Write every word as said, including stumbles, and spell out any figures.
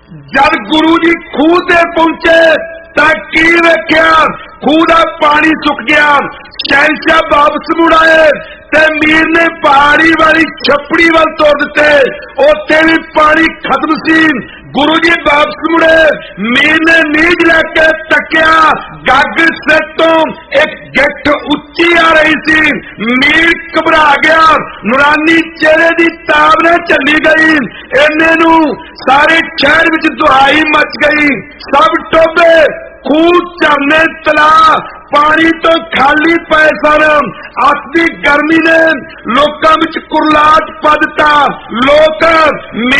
जब गुरु जी खूह ते पहुंचे तां की वेख्या, खूह दा पानी सुक गया। शहनशाह वापस मुड़ आए ते मीर ने पहाड़ी वाली छपड़ी वाल तोड़ दिते, उत्थे भी पानी खत्म सी। गुरु जी वापस मुड़े, मीर ने नीज लैके तकिया, गग सिर तो एक गिठ उच्ची आ रही सी। मीर घबरा गया, नूरानी चेहरे की ताब न चली गई। इन्ने नू सारे शहर विच दुहाई मच गई। सब टोबे, खूह, झरने, तला पानी तो खाली पए सन। अस दी गर्मी ने लोकां विच कुरलाट पा दिता। लोक